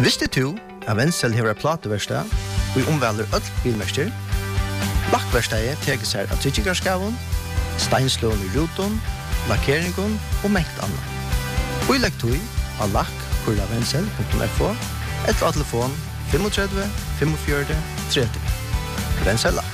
Visste du at Wenzel hever et plateverstad og omvelder øll bilmester? Lakkverstadet teker seg av tryggikarskaven, steinslån i ruton, lakkeringen og mengt annet. Og i lekktøy av lakk.wenzel.fo eller av telefon 35 45 30. Wenzel Lakk.